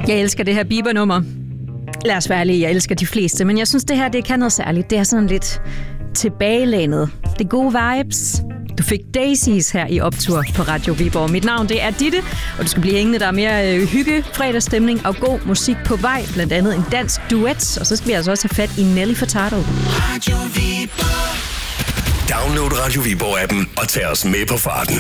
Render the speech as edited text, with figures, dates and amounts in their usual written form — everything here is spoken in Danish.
Jeg elsker det her Bieber-nummer. Lad os være ærlige, jeg elsker de fleste, men jeg synes, det her det kan noget særligt. Det er sådan lidt tilbagelænet. Det er gode vibes. Du fik Daisies her i Optur på Radio Viborg. Mit navn det er Ditte, og du skal blive hængende. Der er mere hygge, fredagsstemning og god musik på vej. Blandt andet en dansk duet, og så skal vi altså også have fat i Nelly Furtado. Radio Viborg. Download Radio Viborg-appen og tag os med på farten.